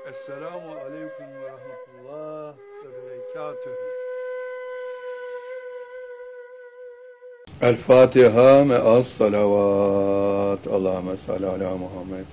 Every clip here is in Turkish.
Esselamu aleyküm ve rahmetullah ve berekatühü. El Fatiha me'as salavat. Allahümme salli ala Muhammed.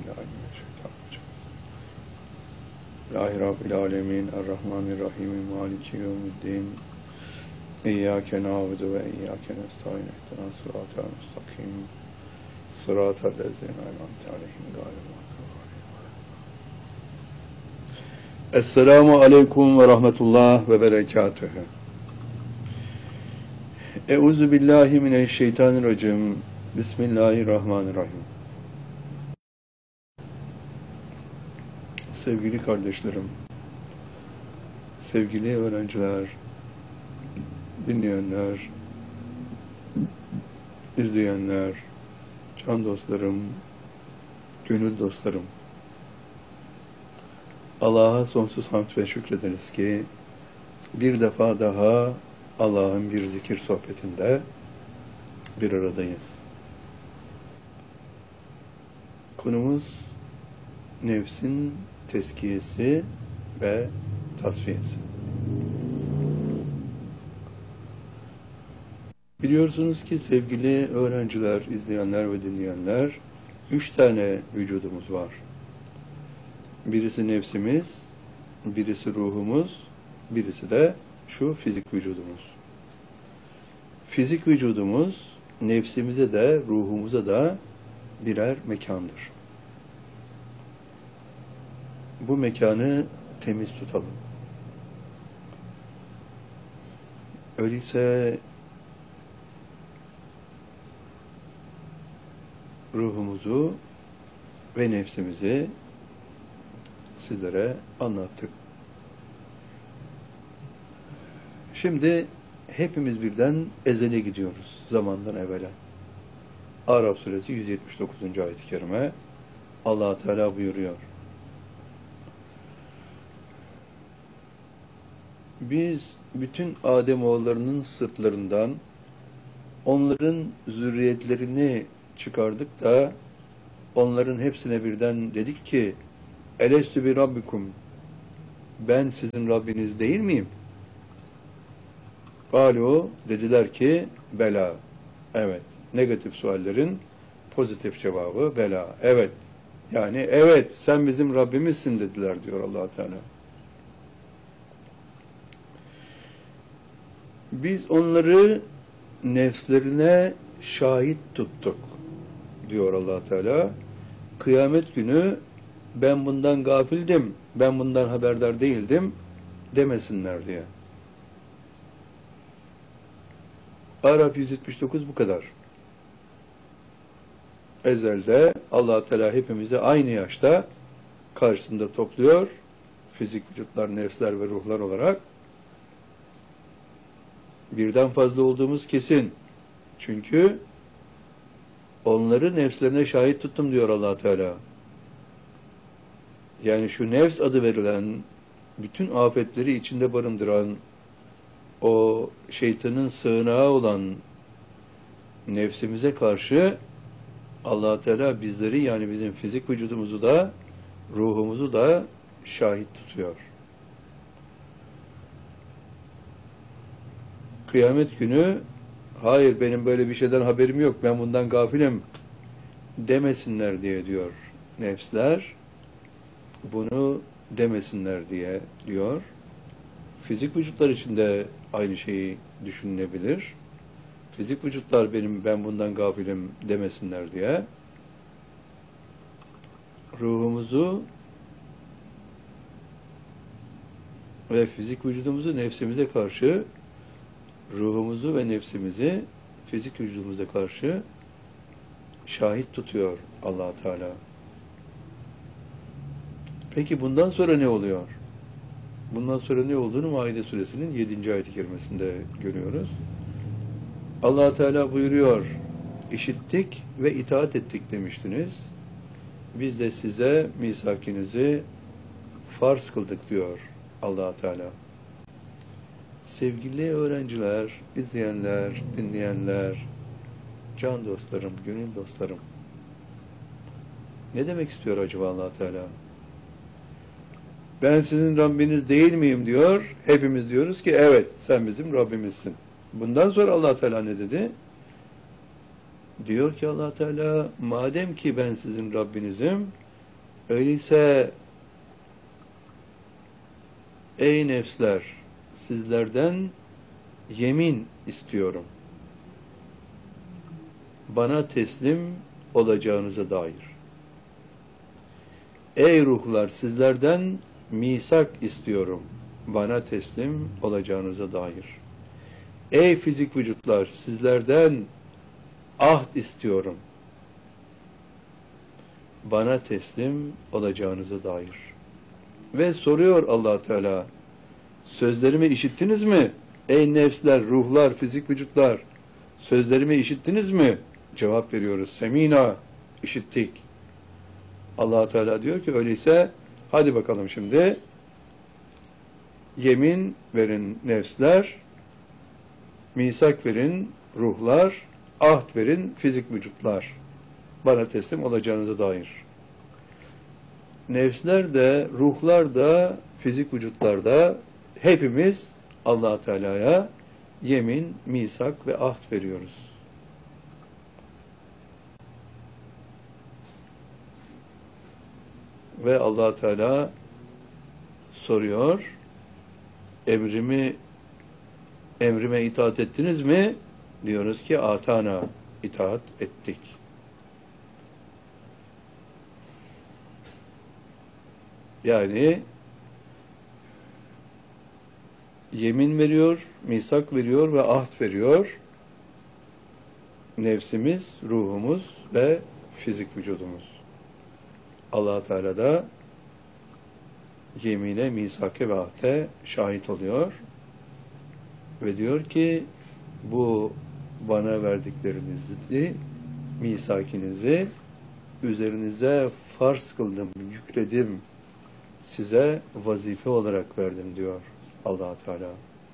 Bismillahirrahmanirrahim. Rabbil alemin. Errahmanirrahim. Maliki yevmiddin. İyyâke na'budu ve iyyâke nestaîn. İhdina sıratal müstakim. Sıratal lezîne en'amte aleyhim gâyril mağdûbi aleyhim ve lad-dâllîn. Esselamu aleyküm ve rahmetullah ve berekatühü. Euzu billahi mineşşeytanirracim. Bismillahirrahmanirrahim. Sevgili kardeşlerim, sevgili öğrenciler, dinleyenler, izleyenler, can dostlarım, gönül dostlarım, Allah'a sonsuz hamd ve şükrederiz ki bir defa daha Allah'ın bir zikir sohbetinde bir aradayız. Konumuz nefsin tezkiyesi ve tasfiyesi. Biliyorsunuz ki sevgili öğrenciler, izleyenler ve dinleyenler, 3 tane vücudumuz var. Birisi nefsimiz, birisi ruhumuz, birisi de şu fizik vücudumuz. Fizik vücudumuz, nefsimize de, ruhumuza da birer mekandır. Bu mekanı temiz tutalım. Öyleyse ruhumuzu ve nefsimizi sizlere anlattık. Şimdi hepimiz birden ezene gidiyoruz zamandan evvela. Araf suresi 179. ayet-i kerime Allah Teala buyuruyor. Biz bütün Ademoğullarının sırtlarından onların zürriyetlerini çıkardık da onların hepsine birden dedik ki Elestü bi Rabbikum, ben sizin Rabbiniz değil miyim? Galu, dediler ki bela, evet. Negatif suallerin pozitif cevabı bela, evet. Yani evet, sen bizim Rabbimizsin dediler diyor Allah Teala. Biz onları nefslerine şahit tuttuk diyor Allah Teala. Kıyamet günü ben bundan gafildim, ben bundan haberdar değildim demesinler diye. Araf 179 bu kadar. Ezelde Allah Teala hepimizi aynı yaşta karşısında topluyor. Fizik vücutlar, nefsler ve ruhlar olarak. Birden fazla olduğumuz kesin. Çünkü onları nefslerine şahit tuttum diyor Allah Teala. Yani şu nefs adı verilen, bütün afetleri içinde barındıran, o şeytanın sığınağı olan nefsimize karşı Allah Teala bizleri, yani bizim fizik vücudumuzu da ruhumuzu da şahit tutuyor. Kıyamet günü hayır benim böyle bir şeyden haberim yok, ben bundan gafilim demesinler diye diyor nefsler. Bunu demesinler diye diyor. Fizik vücutlar için de aynı şeyi düşünülebilir. Fizik vücutlar ben bundan gafilim demesinler diye. Ruhumuzu ve fizik vücudumuzu nefsimize karşı, ruhumuzu ve nefsimizi fizik vücudumuza karşı şahit tutuyor Allah Teala. Peki bundan sonra ne oluyor? Bundan sonra ne olduğunu Maide suresinin 7. ayet-i kerimesinde görüyoruz. Allah Teala buyuruyor, işittik ve itaat ettik demiştiniz. Biz de size misakinizi farz kıldık diyor Allah Teala. Sevgili öğrenciler, izleyenler, dinleyenler, can dostlarım, gönül dostlarım. Ne demek istiyor acaba Allah Teala? ben sizin Rabbiniz değil miyim diyor. Hepimiz diyoruz ki evet sen bizim Rabbimizsin. Bundan sonra Allah Teala ne dedi? Diyor ki Allah Teala madem ki ben sizin Rabbinizim öyleyse ey nefsler sizlerden yemin istiyorum. Bana teslim olacağınıza dair. Ey ruhlar sizlerden misak istiyorum. Bana teslim olacağınıza dair. Ey fizik vücutlar sizlerden ahd istiyorum. Bana teslim olacağınıza dair. Ve soruyor Allah Teala, sözlerimi işittiniz mi? Ey nefsler, ruhlar, fizik vücutlar, sözlerimi işittiniz mi? Cevap veriyoruz. Semina, işittik. Allah Teala diyor ki öyleyse hadi bakalım şimdi yemin verin nefsler, misak verin ruhlar, ahd verin fizik vücutlar. Bana teslim olacağınıza dair. Nefsler de, ruhlar da, fizik vücutlar da hepimiz Allah Teala'ya yemin, misak ve ahd veriyoruz. Ve Allah Teala soruyor, emrime itaat ettiniz mi? Diyoruz ki atana, itaat ettik. Yani yemin veriyor, misak veriyor ve ahd veriyor. Nefsimiz, ruhumuz ve fizik vücudumuz. Allah Teala da yemine, misake ve ahde şahit oluyor ve diyor ki bu bana verdiklerinizi, misakinizi üzerinize farz kıldım, yükledim, size vazife olarak verdim diyor Allah Teala.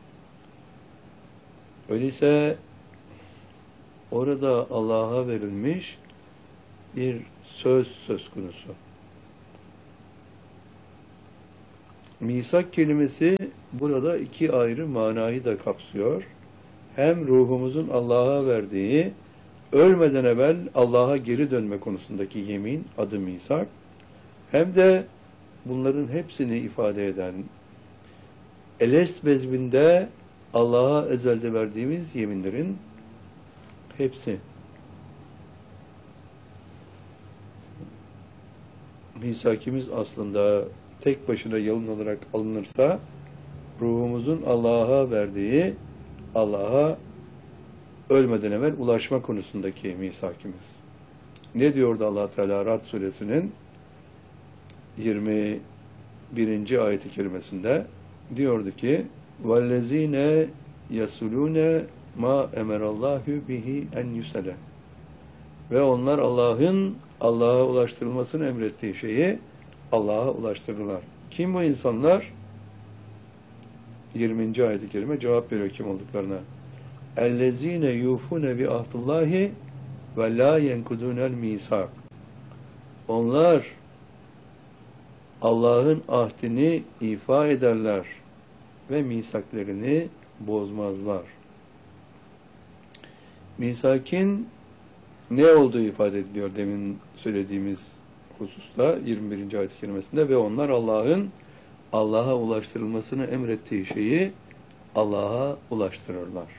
Öyleyse orada Allah'a verilmiş bir söz konusu. Misak kelimesi burada iki ayrı manayı da kapsıyor. Hem ruhumuzun Allah'a verdiği, ölmeden evvel Allah'a geri dönme konusundaki yemin, adı misak, hem de bunların hepsini ifade eden, eles bezminde Allah'a ezelde verdiğimiz yeminlerin hepsi. Misakimiz aslında tek başına yalın olarak alınırsa, ruhumuzun Allah'a verdiği, Allah'a ölmeden evvel ulaşma konusundaki misakimiz. Ne diyordu Allah Teala Ra'd suresinin 21. ayet-i kerimesinde? Diyordu ki وَالَّذ۪ينَ يَسُلُونَ مَا اَمَرَ اللّٰهُ بِهِ اَنْ يُسَلَ. Ve onlar Allah'a ulaştırılmasını emrettiği şeyi Allah'a ulaştırırlar. Kim bu insanlar? 20. ayet-i kerime cevap veriyor kim olduklarına. اَلَّذ۪ينَ يُوفُونَ بِعَهْدِ اللّٰهِ وَلَا يَنْكُدُونَ الْمِيثَاقَ. Onlar Allah'ın ahdini ifa ederler ve misaklerini bozmazlar. Misakin ne olduğu ifade ediliyor demin söylediğimiz hususta 21. ayet-i kerimesinde ve onlar Allah'a ulaştırılmasını emrettiği şeyi Allah'a ulaştırırlar.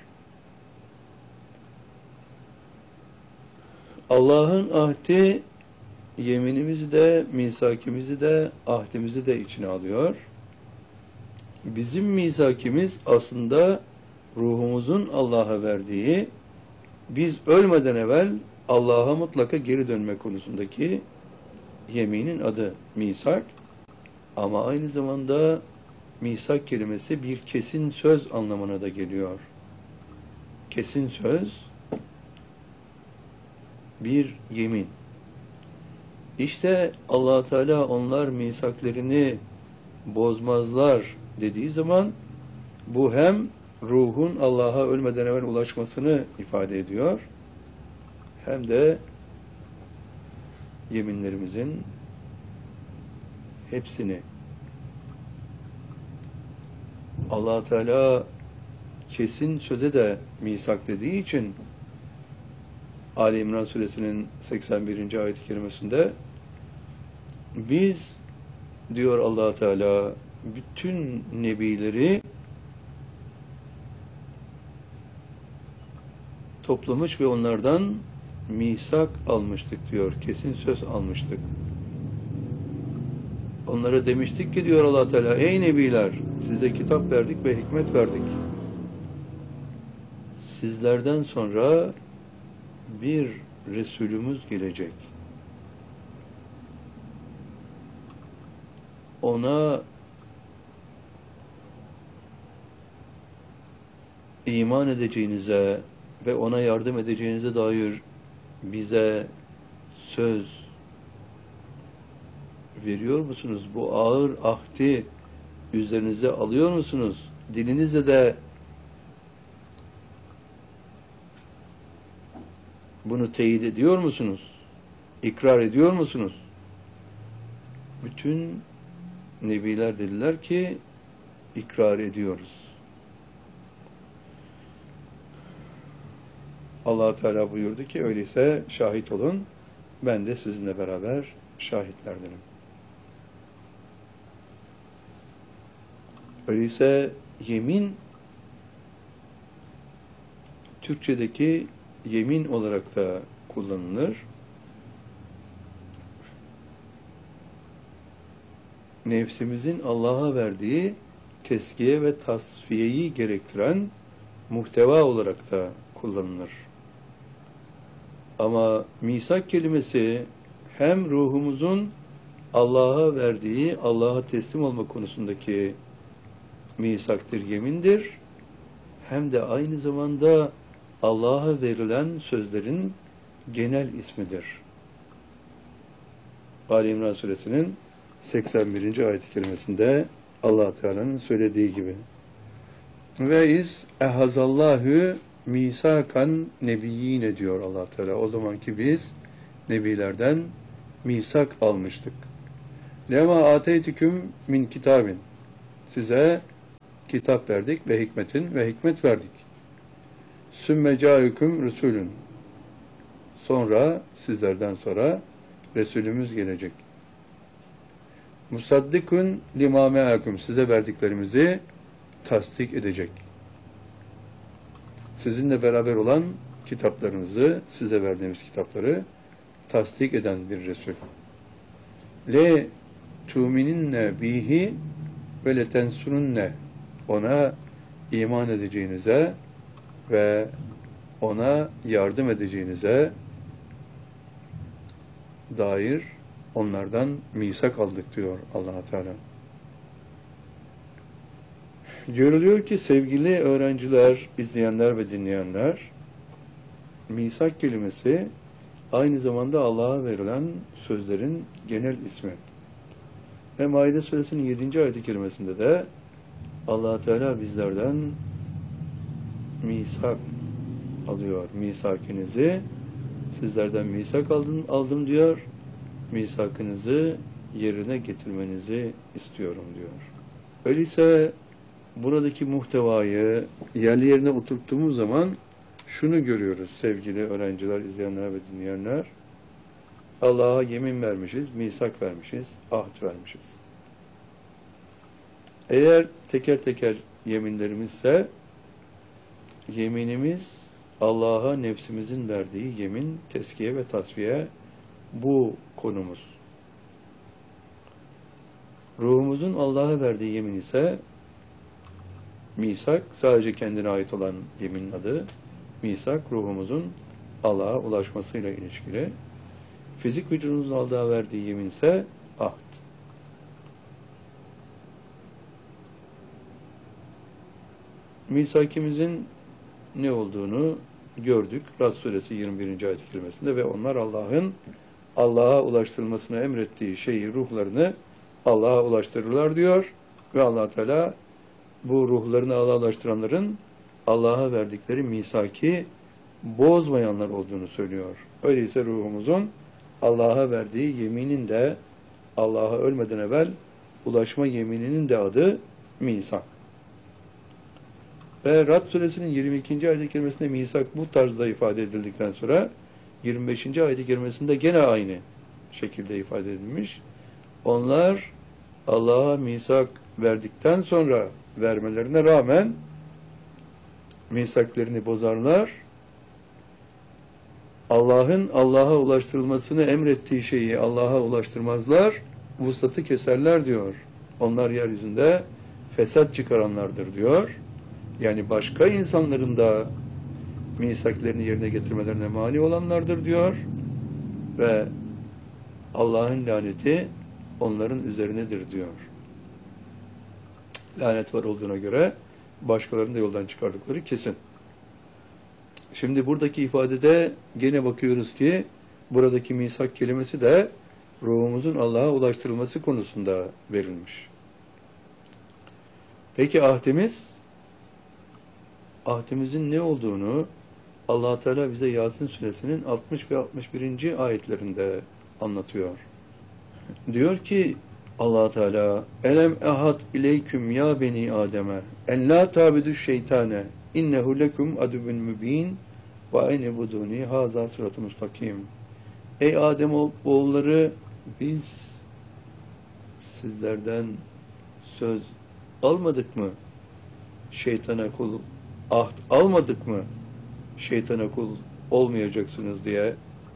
Allah'ın ahdi yeminimizi de, misakimizi de, ahdimizi de içine alıyor. Bizim misakimiz aslında ruhumuzun Allah'a verdiği, biz ölmeden evvel Allah'a mutlaka geri dönme konusundaki yeminin adı misak. Ama aynı zamanda misak kelimesi bir kesin söz anlamına da geliyor. Kesin söz, bir yemin. İşte Allah Teala onlar misaklerini bozmazlar dediği zaman bu hem ruhun Allah'a ölmeden evvel ulaşmasını ifade ediyor, hem de yeminlerimizin hepsini Allah Teala kesin söze de misak dediği için Ali İmran suresinin 81. ayet-i kerimesinde biz diyor Allah Teala bütün nebileri toplamış ve onlardan misak almıştık diyor. Kesin söz almıştık. Onlara demiştik ki diyor Allah Teala, ey nebiler, size kitap verdik ve hikmet verdik. Sizlerden sonra bir Resulümüz gelecek. Ona iman edeceğinize ve ona yardım edeceğinize dair bize söz veriyor musunuz? Bu ağır ahdi üzerinize alıyor musunuz? Dilinizle de bunu teyit ediyor musunuz? İkrar ediyor musunuz? Bütün nebiler dediler ki ikrar ediyoruz. Allah Teala buyurdu ki öyleyse şahit olun. Ben de sizinle beraber şahitlerdenim. Öyleyse yemin Türkçedeki yemin olarak da kullanılır. Nefsimizin Allah'a verdiği tezkiye ve tasfiyeyi gerektiren muhteva olarak da kullanılır. Ama misak kelimesi hem ruhumuzun Allah'a verdiği, Allah'a teslim olma konusundaki misaktır, yemindir. Hem de aynı zamanda Allah'a verilen sözlerin genel ismidir. Ali İmran suresinin 81. ayet-i kerimesinde Allah Teala'nın söylediği gibi. Ve iz ehazallahu misakan nebiyyine diyor Allah Teala. O zamanki biz nebilerden misak almıştık. Lema ateytiküm min kitabin. Size kitap verdik ve hikmet verdik. Sümme câiküm resulün. Sonra sizlerden sonra Resulümüz gelecek. Musaddikun lima me'akum. Size verdiklerimizi tasdik edecek. Sizinle beraber olan kitaplarınızı, size verdiğimiz kitapları tasdik eden bir Resul. Le tu'mininne bihi ve letensurunne. Ona iman edeceğinize ve ona yardım edeceğinize dair onlardan misak aldık diyor Allah Teala. Görülüyor ki sevgili öğrenciler, izleyenler ve dinleyenler, misak kelimesi aynı zamanda Allah'a verilen sözlerin genel ismi. Ve Maide suresinin 7. ayet-i kerimesinde de Allah Teala bizlerden misak alıyor. Misakinizi sizlerden misak aldım diyor. Misakınızı yerine getirmenizi istiyorum diyor. Öyleyse buradaki muhtevayı yerli yerine oturttuğumuz zaman şunu görüyoruz sevgili öğrenciler, izleyenler ve dinleyenler. Allah'a yemin vermişiz, misak vermişiz, ahd vermişiz. Eğer teker teker yeminlerimizse, yeminimiz Allah'a nefsimizin verdiği yemin, teskiye ve tasfiye bu konumuz. Ruhumuzun Allah'a verdiği yemin ise misak, sadece kendine ait olan yeminin adı. Misak, ruhumuzun Allah'a ulaşmasıyla ilişkili. Fizik vücudumuzun Allah'a verdiği yemin ise ahd. Misakimizin ne olduğunu gördük. Rad suresi 21. ayet-i kerimesinde ve onlar Allah'a ulaştırılmasını emrettiği şeyi, ruhlarını Allah'a ulaştırırlar diyor. Ve Allah Teala bu ruhlarını Allah'a ulaştıranların Allah'a verdikleri misaki bozmayanlar olduğunu söylüyor. Öyleyse ruhumuzun Allah'a verdiği yeminin de Allah'a ölmeden evvel ulaşma yemininin de adı misak. Ve Rad suresinin 22. ayet-i kerimesinde misak bu tarzda ifade edildikten sonra 25. ayet-i kerimesinde gene aynı şekilde ifade edilmiş. Onlar Allah'a misak verdikten sonra vermelerine rağmen misaklarını bozarlar. Allah'ın Allah'a ulaştırılmasını emrettiği şeyi Allah'a ulaştırmazlar. Vuslatı keserler diyor. Onlar yeryüzünde fesat çıkaranlardır diyor. Yani başka insanların da misaklarını yerine getirmelerine mani olanlardır diyor. Ve Allah'ın laneti onların üzerinedir diyor. Lanet var olduğuna göre başkalarını da yoldan çıkardıkları kesin. Şimdi buradaki ifadede gene bakıyoruz ki buradaki misak kelimesi de ruhumuzun Allah'a ulaştırılması konusunda verilmiş. Peki ahdimiz? Ahdimizin ne olduğunu Allah Teala bize Yasin suresinin 60 ve 61. ayetlerinde anlatıyor. Diyor ki Allah Teala elem ehad ileyküm ya beni Adem'e en la tabidu şeytane innehu lekum adubun mübin ve ene buduni haza sıratı mustakim. Ey Adem oğulları, biz sizlerden söz almadık mı? Şeytana kul ahd almadık mı? Şeytana kul olmayacaksınız diye,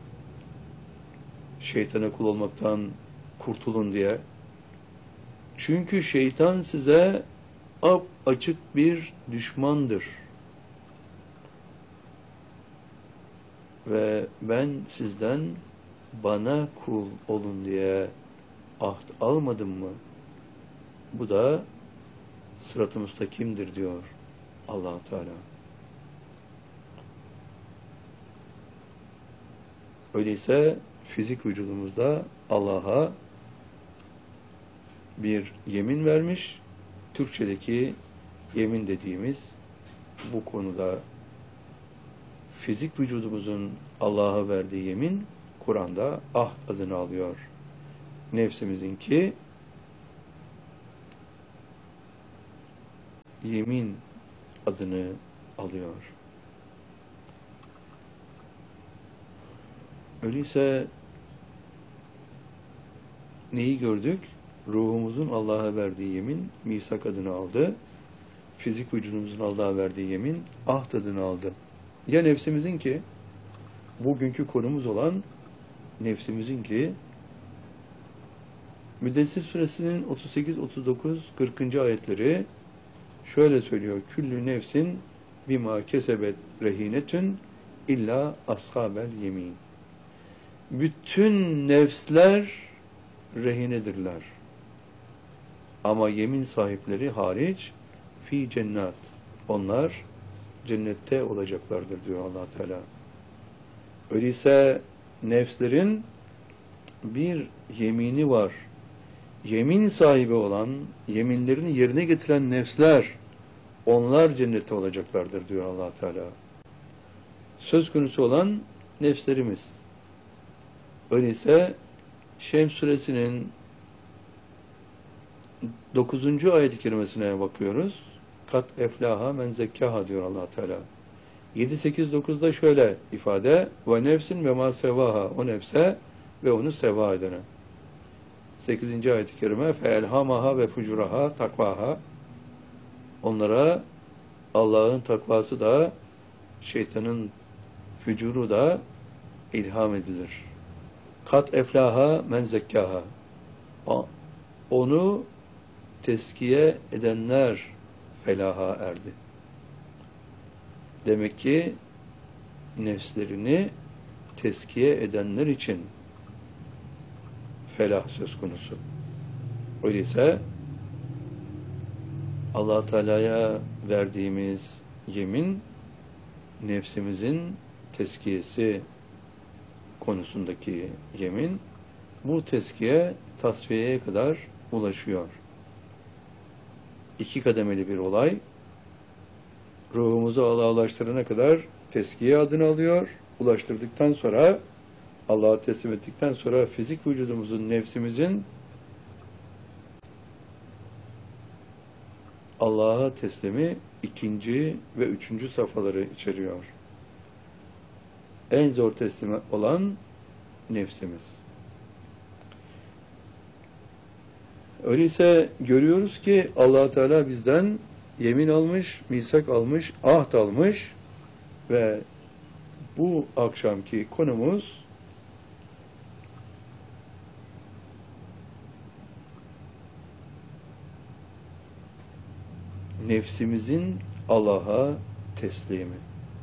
şeytana kul olmaktan kurtulun diye. Çünkü şeytan size açık bir düşmandır. Ve ben sizden bana kul olun diye ahd almadım mı? Bu da sırat-ı müstakimdir diyor Allah Teala. Öyleyse fizik vücudumuzda Allah'a bir yemin vermiş. Türkçedeki yemin dediğimiz bu konuda fizik vücudumuzun Allah'a verdiği yemin Kur'an'da ahd adını alıyor. Nefsimizinki yemin adını alıyor. Öyleyse neyi gördük? Ruhumuzun Allah'a verdiği yemin misak adını aldı. Fizik vücudumuzun Allah'a verdiği yemin ahd adını aldı. Ya nefsimizin ki bugünkü konumuz olan nefsimizin ki Müddessir suresinin 38, 39, 40. ayetleri şöyle söylüyor. Küllü nefsin bima kesebet rehinetün illa ashabel yemin. Bütün nefsler rehinedirler. Ama yemin sahipleri hariç fi cennet. Onlar cennette olacaklardır diyor Allah Teala. Öyleyse nefslerin bir yemini var. Yemin sahibi olan, yeminlerini yerine getiren nefsler, onlar cennette olacaklardır diyor Allah Teala. Söz konusu olan nefslerimiz. Öyleyse Şems suresinin 9. ayet-i kerimesine bakıyoruz. Kat eflaha men zekkaha diyor Allah Teala. 7, 8, 9'da şöyle ifade: ve nefsin ve ma sevaha, o nefse ve onu seva edene. 8. ayet-i kerime fe elhamaha ve fucuraha takvaha. Onlara Allah'ın takvası da şeytanın fücuru da ilham edilir. Kat eflaha men zekkaha. Onu teskiye edenler felaha erdi. Demek ki nefslerini teskiye edenler için felah söz konusu. Öyleyse Allah Teala'ya verdiğimiz yemin nefsimizin teskiyesi konusundaki yemin, bu teskiye tasfiyeye kadar ulaşıyor. 2 kademeli bir olay. Ruhumuzu Allah'a ulaştırana kadar teskiye adını alıyor. Ulaştırdıktan sonra, Allah'a teslim ettikten sonra fizik vücudumuzun, nefsimizin Allah'a teslimi ikinci ve üçüncü safhaları içeriyor. En zor teslim olan nefsimiz. Öyleyse görüyoruz ki Allah Teala bizden yemin almış, misak almış, ahd almış ve bu akşamki konumuz nefsimizin Allah'a teslimi.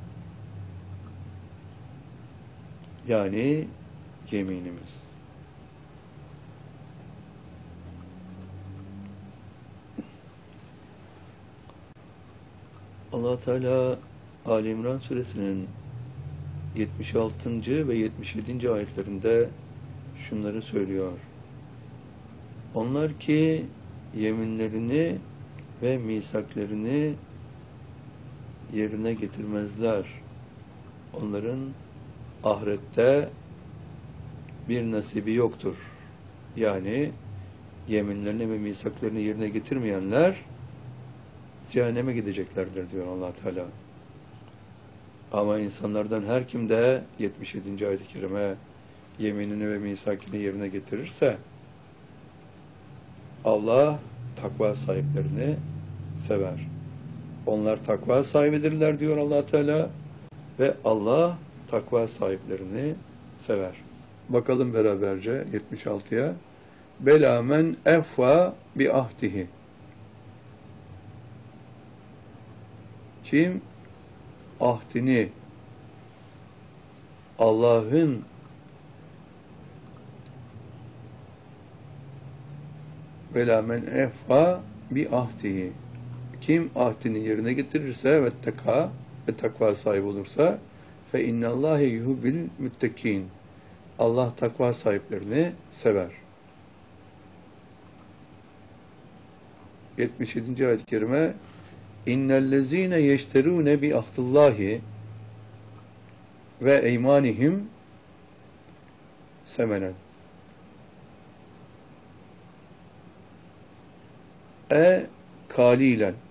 Yani yeminimiz. Allah Teala Ali İmran suresinin 76. ve 77. ayetlerinde şunları söylüyor. Onlar ki yeminlerini ve misaklerini yerine getirmezler. Onların ahirette bir nasibi yoktur. Yani yeminlerini ve misaklerini yerine getirmeyenler cehenneme gideceklerdir diyor Allah Teala. Ama insanlardan her kim de 77. ayet-i kerime yeminini ve misakini yerine getirirse Allah takva sahiplerini sever. Onlar takva sahibidirler diyor Allah Teala ve Allah takva sahiplerini sever. Bakalım beraberce 76'ya. Bela men effa bi ahdihi. Kim ahdini Allah'ın vela men effa bi ahdihi. Kim ahdini yerine getirirse ve taka ve takva sahibi olursa fe innallâhe yuhibbil müttekîn. Allah takva sahiplerini sever. 77. ayet-i kerime İnnellezîne yeşterûne bi ahdillahi ve eymanihim semenen. Kalilen